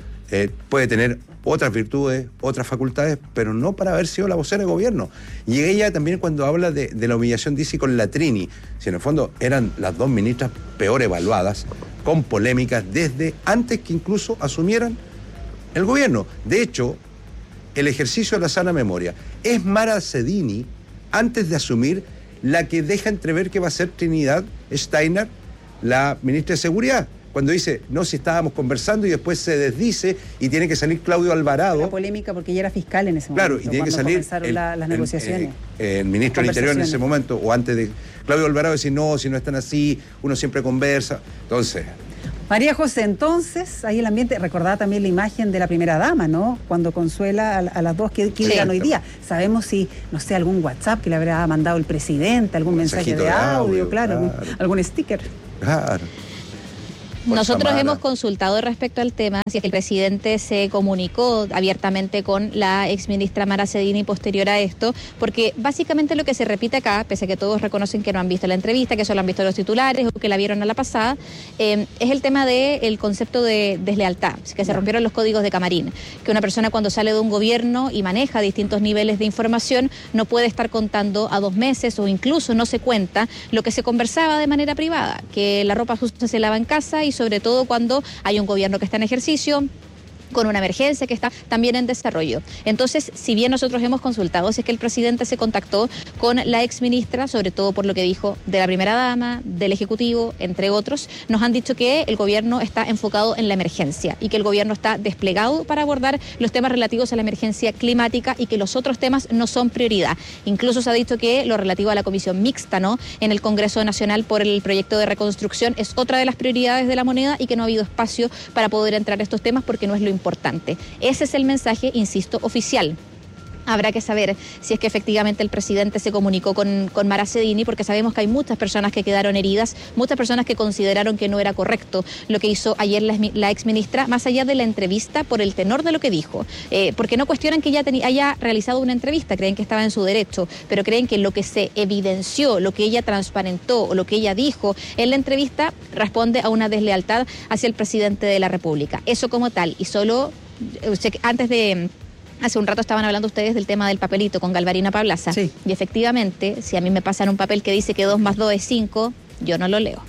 Puede tener otras virtudes, otras facultades, pero no para haber sido la vocera de gobierno. Y ella también, cuando habla de la humillación, dice con la Trini, si en el fondo eran las 2 ministras peor evaluadas, con polémicas, desde antes que incluso asumieran el gobierno. De hecho, el ejercicio de la sana memoria es Maracedini, antes de asumir, la que deja entrever que va a ser Trinidad Steiner, la ministra de Seguridad. Cuando dice, no, si estábamos conversando, y después se desdice y tiene que salir Claudio Alvarado. La polémica porque ella era fiscal en ese momento. Claro, y tiene que salir las negociaciones. El ministro del Interior en ese momento, o antes de Claudio Alvarado, decir, no, si no están así, uno siempre conversa. Entonces... María José, entonces, ahí el ambiente, recordaba también la imagen de la primera dama, ¿no? Cuando consuela a las 2 que digan hoy día. Sabemos si, no sé, algún WhatsApp que le habrá mandado el presidente, algún mensaje de audio, claro. Algún sticker. Claro. Nosotros hemos consultado respecto al tema, si es que el presidente se comunicó abiertamente con la exministra Maracedini posterior a esto, porque básicamente lo que se repite acá, pese a que todos reconocen que no han visto la entrevista, que solo han visto los titulares o que la vieron a la pasada, es el tema del concepto de deslealtad, que se rompieron los códigos de camarín, que una persona cuando sale de un gobierno y maneja distintos niveles de información no puede estar contando a 2 meses o incluso no se cuenta lo que se conversaba de manera privada, que la ropa sucia se lava en casa y sobre todo cuando hay un gobierno que está en ejercicio, con una emergencia que está también en desarrollo. Entonces, si bien nosotros hemos consultado si es que el presidente se contactó con la exministra, sobre todo por lo que dijo de la primera dama, del Ejecutivo, entre otros, nos han dicho que el gobierno está enfocado en la emergencia y que el gobierno está desplegado para abordar los temas relativos a la emergencia climática y que los otros temas no son prioridad. Incluso se ha dicho que lo relativo a la comisión mixta, ¿no?, en el Congreso Nacional por el proyecto de reconstrucción es otra de las prioridades de la moneda y que no ha habido espacio para poder entrar a estos temas porque no es lo importante. Ese es el mensaje, insisto, oficial. Habrá que saber si es que efectivamente el presidente se comunicó con Mara Cedini, porque sabemos que hay muchas personas que quedaron heridas, muchas personas que consideraron que no era correcto lo que hizo ayer la exministra, más allá de la entrevista, por el tenor de lo que dijo. Porque no cuestionan que ella haya realizado una entrevista, creen que estaba en su derecho, pero creen que lo que se evidenció, lo que ella transparentó o lo que ella dijo en la entrevista responde a una deslealtad hacia el presidente de la República. Eso como tal, y solo antes de... Hace un rato estaban hablando ustedes del tema del papelito con Galvarina Pablaza. Sí. Y efectivamente, si a mí me pasan un papel que dice que 2 más 2 es 5, yo no lo leo.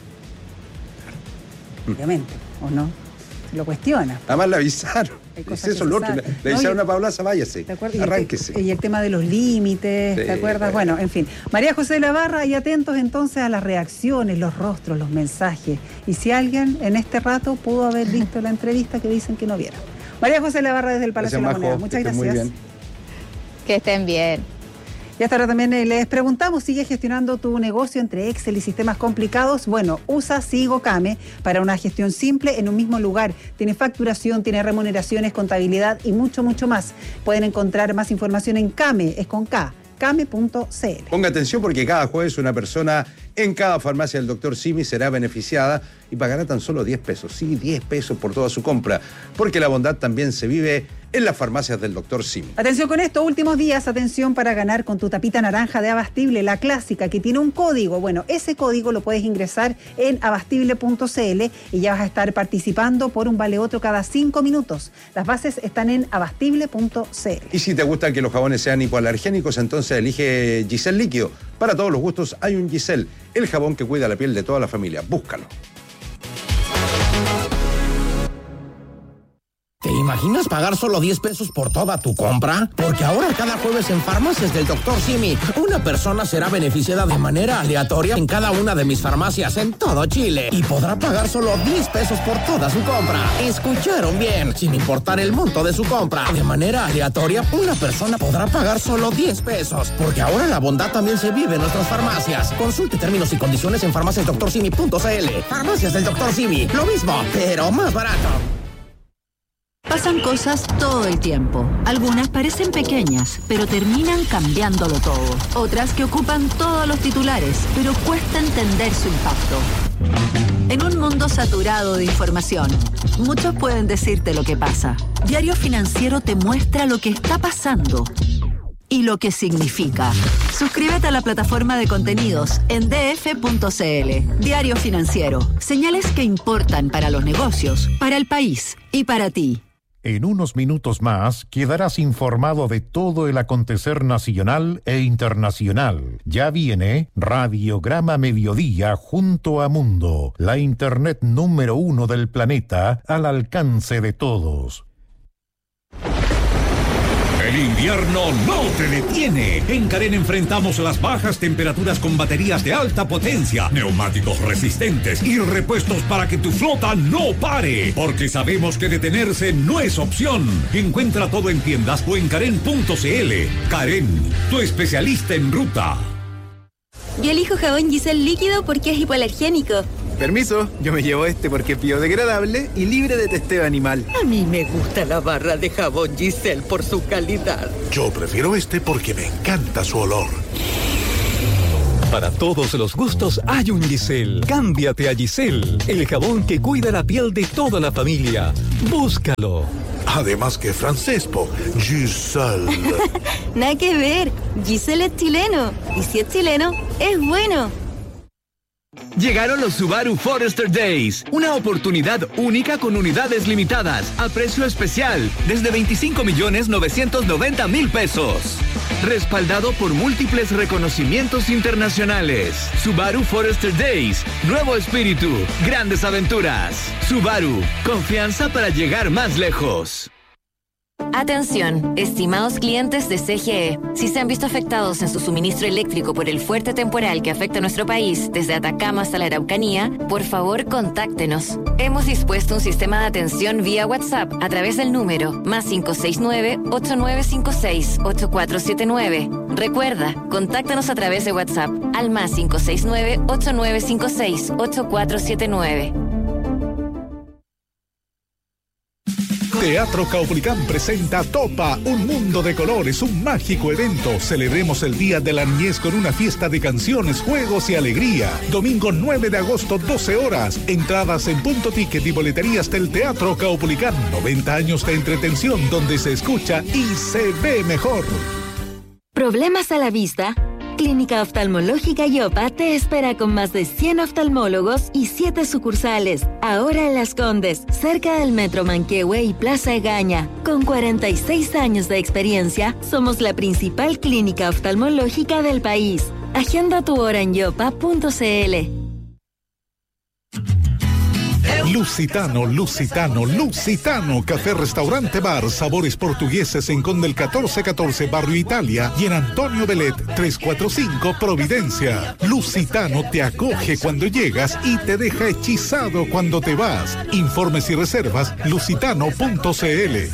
Obviamente, ¿o no? Se lo cuestiona. Además le avisaron. Es eso lo otro. Le avisaron a Pablaza, váyase. Arránquese. Y el tema de los límites, sí, ¿te acuerdas? Bueno, en fin. María José de la Barra, y atentos entonces a las reacciones, los rostros, los mensajes. Y si alguien en este rato pudo haber visto la entrevista que dicen que no vieron. María José Lavarra desde el Palacio de la Moneda. Muchas gracias. Muy bien. Que estén bien. Y hasta ahora también les preguntamos, ¿sigues gestionando tu negocio entre Excel y sistemas complicados? Bueno, usa Sigo Kame para una gestión simple en un mismo lugar. Tiene facturación, tiene remuneraciones, contabilidad y mucho, mucho más. Pueden encontrar más información en Kame, es con K, kame.cl. Ponga atención porque cada jueves una persona en cada farmacia del Dr. Simi será beneficiada y pagará tan solo 10 pesos. Sí, 10 pesos por toda su compra, porque la bondad también se vive en las farmacias del Dr. Simi. Atención con esto, últimos días, atención para ganar con tu tapita naranja de Abastible, la clásica, que tiene un código. Bueno, ese código lo puedes ingresar en abastible.cl y ya vas a estar participando por un vale otro cada 5 minutos. Las bases están en abastible.cl. Y si te gusta que los jabones sean hipoalergénicos, entonces elige Giselle Líquido. Para todos los gustos hay un Giselle, el jabón que cuida la piel de toda la familia. Búscalo. ¿Te imaginas pagar solo 10 pesos por toda tu compra? Porque ahora cada jueves en farmacias del Dr. Simi, una persona será beneficiada de manera aleatoria en cada una de mis farmacias en todo Chile y podrá pagar solo 10 pesos por toda su compra. ¿Escucharon bien? Sin importar el monto de su compra, de manera aleatoria, una persona podrá pagar solo 10 pesos. Porque ahora la bondad también se vive en nuestras farmacias. Consulte términos y condiciones en farmaciasdoctorsimi.cl. Farmacias del Dr. Simi, lo mismo, pero más barato. Pasan cosas todo el tiempo. Algunas parecen pequeñas, pero terminan cambiándolo todo. Otras que ocupan todos los titulares, pero cuesta entender su impacto. En un mundo saturado de información, muchos pueden decirte lo que pasa. Diario Financiero te muestra lo que está pasando y lo que significa. Suscríbete a la plataforma de contenidos en df.cl. Diario Financiero. Señales que importan para los negocios, para el país y para ti. En unos minutos más quedarás informado de todo el acontecer nacional e internacional. Ya viene Radiograma Mediodía junto a Mundo, la internet número 1 del planeta al alcance de todos. El invierno no te detiene. En Carén enfrentamos las bajas temperaturas con baterías de alta potencia, neumáticos resistentes y repuestos para que tu flota no pare. Porque sabemos que detenerse no es opción. Encuentra todo en tiendas o en Carén.cl. Carén, tu especialista en ruta. Yo elijo jabón Giselle líquido porque es hipoalergénico. Permiso, yo me llevo este porque es biodegradable y libre de testeo animal. A mí me gusta la barra de jabón Giselle por su calidad. Yo prefiero este porque me encanta su olor. Para todos los gustos hay un Giselle. Cámbiate a Giselle, el jabón que cuida la piel de toda la familia. Búscalo. Además que francesco, Giselle. Nada que ver, Giselle es chileno. Y si es chileno, es bueno. Llegaron los Subaru Forester Days, una oportunidad única con unidades limitadas, a precio especial, desde 25.990.000 pesos. Respaldado por múltiples reconocimientos internacionales. Subaru Forester Days, nuevo espíritu, grandes aventuras. Subaru, confianza para llegar más lejos. Atención, estimados clientes de CGE. Si se han visto afectados en su suministro eléctrico por el fuerte temporal que afecta a nuestro país, desde Atacama hasta la Araucanía, por favor contáctenos. Hemos dispuesto un sistema de atención vía WhatsApp a través del número +569-8956-8479. Recuerda, contáctanos a través de WhatsApp al +569-8956-8479. Teatro Caupolicán presenta Topa, un mundo de colores, un mágico evento. Celebremos el Día de la Niñez con una fiesta de canciones, juegos y alegría. Domingo 9 de agosto, 12 horas. Entradas en Punto Ticket y boleterías del Teatro Caupolicán. 90 años de entretención donde se escucha y se ve mejor. ¿Problemas a la vista? Clínica Oftalmológica Yopa te espera con más de 100 oftalmólogos y 7 sucursales. Ahora en Las Condes, cerca del Metro Manquehue y Plaza Egaña. Con 46 años de experiencia, somos la principal clínica oftalmológica del país. Agenda tu hora en yopa.cl. Lusitano, Lusitano, Lusitano, café, restaurante, bar, sabores portugueses en Conde el 1414, Barrio Italia, y en Antonio Belet 345, Providencia. Lusitano te acoge cuando llegas y te deja hechizado cuando te vas. Informes y reservas, lusitano.cl.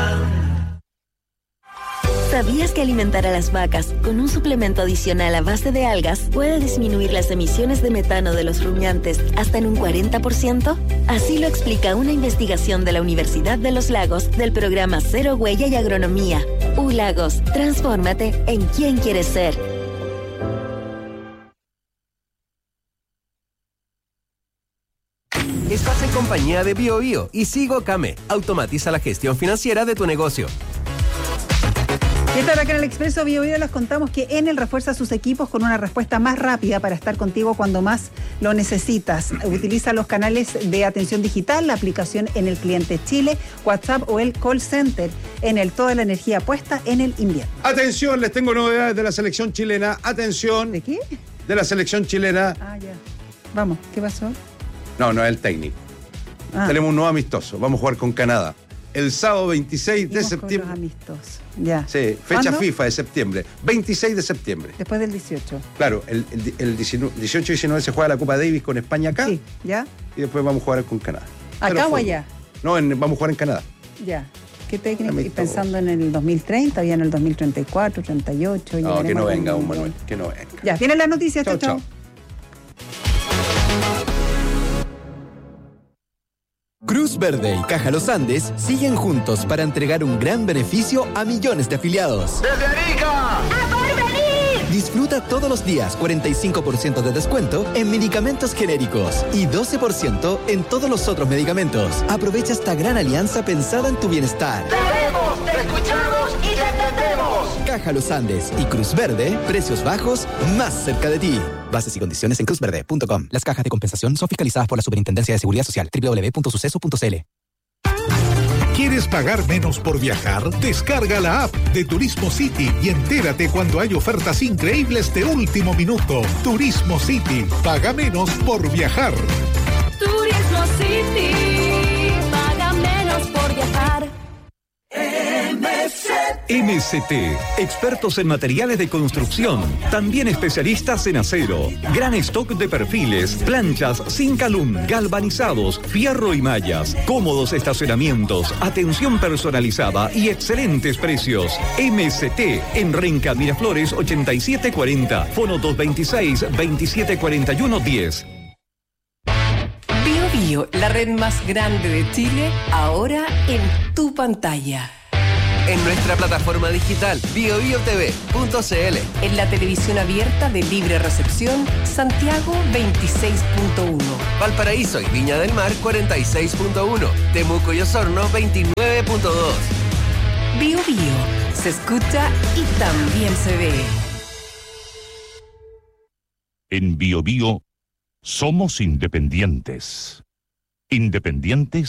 ¿Sabías que alimentar a las vacas con un suplemento adicional a base de algas puede disminuir las emisiones de metano de los rumiantes hasta en un 40%? Así lo explica una investigación de la Universidad de los Lagos del programa Cero Huella y Agronomía. Lagos, transfórmate en quien quieres ser. Estás en compañía de BioBio y Sigo Kame. Automatiza la gestión financiera de tu negocio. ¿Qué tal? Acá en el Expreso BioBio les contamos que Enel refuerza sus equipos con una respuesta más rápida para estar contigo cuando más lo necesitas. Utiliza los canales de atención digital, la aplicación Enel Cliente Chile, WhatsApp o el call center. Enel, toda la energía puesta en el invierno. Atención, les tengo novedades de la selección chilena. Atención. ¿De qué? De la selección chilena. Ah, ya. Vamos, ¿qué pasó? No, es el técnico. Tenemos un nuevo amistoso. Vamos a jugar con Canadá. El sábado 26 de septiembre. Con los amistosos. Ya. Sí, fecha ¿cuándo? FIFA de septiembre. 26 de septiembre. Después del 18. Claro, el 18-19 se juega la Copa Davis con España acá. Sí, ya. Y después vamos a jugar con Canadá. ¿Acá o allá? No, vamos a jugar en Canadá. Ya. ¿Qué técnica? ¿Y pensando en el 2030, ya en el 2034, 38? No, que no venga, Manuel, que no venga. Ya, vienen las noticias. Chau, chau. Cruz Verde y Caja Los Andes siguen juntos para entregar un gran beneficio a millones de afiliados. ¡Desde Arica! ¡A Porvenir! Disfruta todos los días 45% de descuento en medicamentos genéricos y 12% en todos los otros medicamentos. Aprovecha esta gran alianza pensada en tu bienestar. ¡Te vemos, te escuchamos y te entendemos! Caja Los Andes y Cruz Verde, precios bajos más cerca de ti. Bases y condiciones en cruzverde.com. Las cajas de compensación son fiscalizadas por la Superintendencia de Seguridad Social. www.suceso.cl. ¿Quieres pagar menos por viajar? Descarga la app de Turismo City y entérate cuando hay ofertas increíbles de último minuto. Turismo City. Paga menos por viajar. Turismo City. Paga menos por viajar. MCT, expertos en materiales de construcción, también especialistas en acero, gran stock de perfiles, planchas, zinc alum, galvanizados, fierro y mallas, cómodos estacionamientos, atención personalizada y excelentes precios. MCT en Renca Miraflores 8740, fono 226-2741-10. BioBio, la red más grande de Chile, ahora en tu pantalla. En nuestra plataforma digital biobiotv.cl. En la televisión abierta de libre recepción, Santiago 26.1. Valparaíso y Viña del Mar 46.1. Temuco y Osorno 29.2. BioBio, se escucha y también se ve. En BioBio Somos independientes. Independientes